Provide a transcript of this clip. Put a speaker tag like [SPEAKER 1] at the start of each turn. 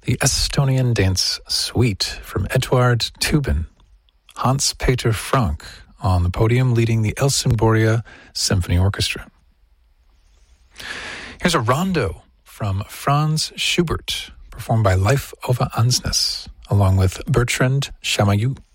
[SPEAKER 1] the Estonian Dance Suite from Eduard Tubin, Hans-Peter Frank on the podium leading the Helsingborgia Symphony Orchestra. Here's a rondo from Franz Schubert, performed by Leif Ove Ansnes, along with Bertrand Chamayou.